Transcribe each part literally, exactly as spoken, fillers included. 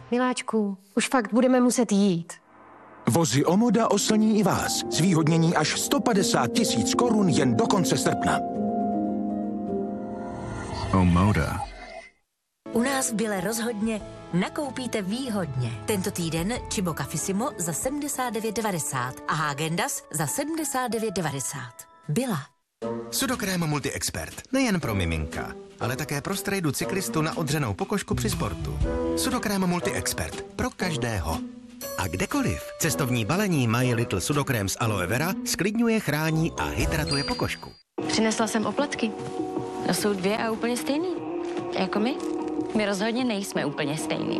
Miláčku, už fakt budeme muset jít. Vozy Omoda oslní i vás. Zvýhodnění až sto padesát tisíc korun jen do konce srpna. Omoda. U nás v Bile rozhodně nakoupíte výhodně. Tento týden Chibo Cafissimo za sedmdesát devět devadesát a Häagen-Dazs za sedmdesát devět devadesát. Bila. Sudokrém Multi-Expert. Nejen pro miminka, ale také pro strejdu cyklistu na odřenou pokožku při sportu. Sudokrém Multi-Expert. Pro každého. A kdekoliv. Cestovní balení My Little Sudokrém z aloe vera sklidňuje, chrání a hydratuje pokožku. Přinesla jsem opletky. To jsou dvě a úplně stejný. Jako my. My rozhodně nejsme úplně stejný.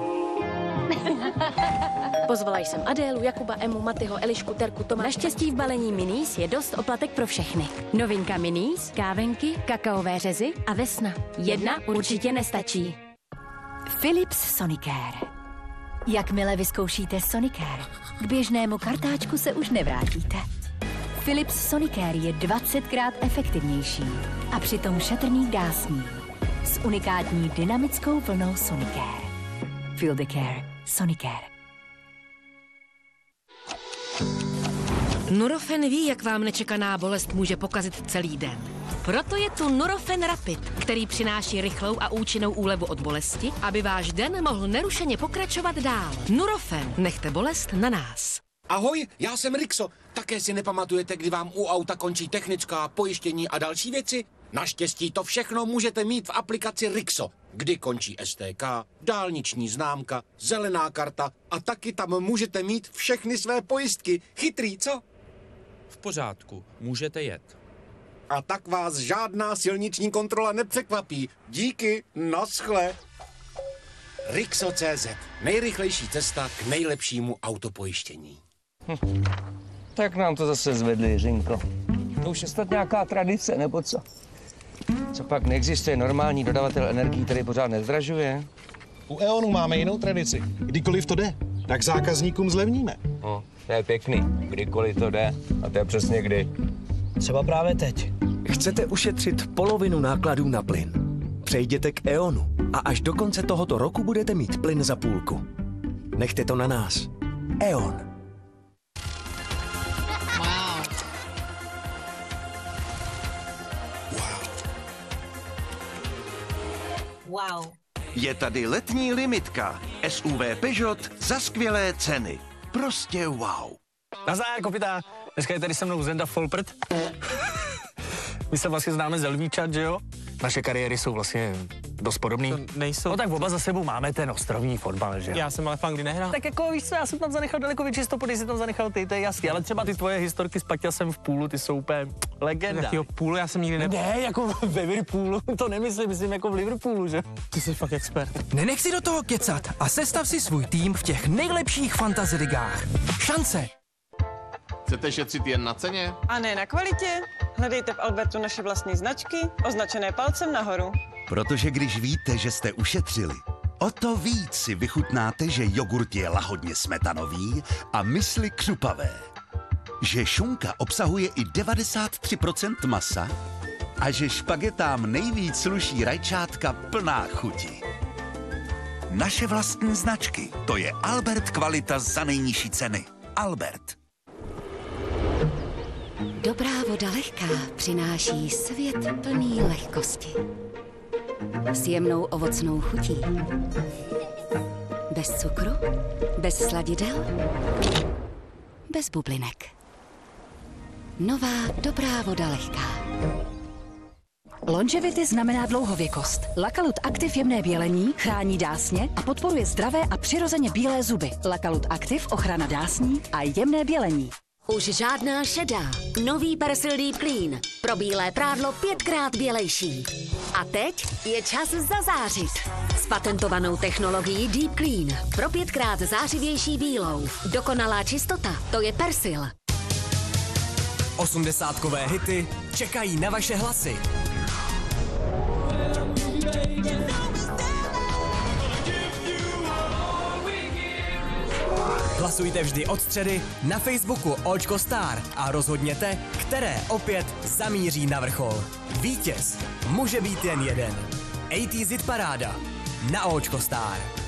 Pozvala jsem Adélu, Jakuba, Emu, Matyho, Elišku, Terku, Toma. Naštěstí v balení Minis je dost oplatek pro všechny. Novinka Minis, kávenky, kakaové řezy a vesna. Jedna určitě nestačí. Philips Sonicare. Jakmile vyzkoušíte Sonicare, k běžnému kartáčku se už nevrátíte. Philips Sonicare je dvacetkrát efektivnější a přitom šetrný k dásní. S unikátní dynamickou vlnou Sonicare. Feel the care. Sonicare. Nurofen ví, jak vám nečekaná bolest může pokazit celý den. Proto je tu Nurofen Rapid, který přináší rychlou a účinnou úlevu od bolesti, aby váš den mohl nerušeně pokračovat dál. Nurofen, nechte bolest na nás. Ahoj, já jsem Rixo. Také si nepamatujete, kdy vám u auta končí technická, pojištění a další věci? Naštěstí to všechno můžete mít v aplikaci Rixo, kdy končí S T K, dálniční známka, zelená karta a taky tam můžete mít všechny své pojistky. Chytrý, co? V pořádku, můžete jet. A tak vás žádná silniční kontrola nepřekvapí. Díky, naschle. Rixo tečka cé zet. Nejrychlejší cesta k nejlepšímu autopojištění. Hm. Tak nám to zase zvedli, Jiřinko. To už je snad nějaká tradice, nebo co? Co pak neexistuje normální dodavatel energií, který pořád nezdražuje? U E.ONu máme jinou tradici. Kdykoliv to jde, tak zákazníkům zlevníme. No, to je pěkný. Kdykoliv to jde. A to je přesně kdy. Třeba právě teď. Chcete ušetřit polovinu nákladů na plyn? Přejděte k E.ONu a až do konce tohoto roku budete mít plyn za půlku. Nechte to na nás. E.ON. Wow. Je tady letní limitka. S U V Peugeot za skvělé ceny. Prostě wow. Nazdar, kopita. Dneska je tady se mnou Zenda Folprt. My se vlastně známe z Lvíčat, že jo? Naše kariéry jsou vlastně dost podobný. To nejsou... No tak oba za sebou máme ten ostrovní fotbal, že jo? Já jsem ale fakt kdy nehrál. Tak jako víš co, já jsem tam zanechal daleko větší stopy, jsi tam zanechal ty, to je jasný. Ale třeba ty tvoje historky s Paťasem v půlu, ty jsou úplně legenda. Jakýho půlu, já jsem nikdy ne... Ne, jako ve Liverpoolu, to nemyslím, myslím jako v Liverpoolu, že? Ty jsi fakt expert. Nenech si do toho kecat a sestav si svůj tým v těch nejlepších fantasy ligách. Šance! Chcete šetřit jen na ceně? A ne na kvalitě? Hledejte v Albertu naše vlastní značky, označené palcem nahoru. Protože když víte, že jste ušetřili, o to víc si vychutnáte, že jogurt je lahodně smetanový a mysli křupavé. Že šunka obsahuje i devadesát tři procent masa a že špagetám nejvíc sluší rajčátka plná chuti. Naše vlastní značky, to je Albert kvalita za nejnižší ceny. Albert. Dobrá voda lehká přináší svět plný lehkosti. S jemnou ovocnou chutí. Bez cukru, bez sladidel, bez bublinek. Nová dobrá voda lehká. Longevity znamená dlouhověkost. Lakalut Active jemné bělení chrání dásně a podporuje zdravé a přirozeně bílé zuby. Lakalut Active ochrana dásní a jemné bělení. Už žádná šedá. Nový Persil Deep Clean. Pro bílé prádlo pětkrát bělejší. A teď je čas zazářit. S patentovanou technologií Deep Clean. Pro pětkrát zářivější bílou. Dokonalá čistota, to je Persil. Osmdesátkové hity čekají na vaše hlasy. Hlasujte vždy od středy na Facebooku Očko Star a rozhodněte, které opět zamíří na vrchol. Vítěz může být jen jeden. A T Z Paráda na Očko Star.